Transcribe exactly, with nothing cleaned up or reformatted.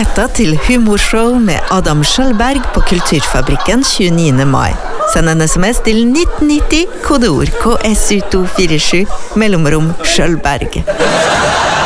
billetter til humorshow med Adam Schjølberg på Kulturfabrikken tjueniende mai. Send en sms til nitten nitti, kodeord K S U to fire sju, mellomrom Schjølberg.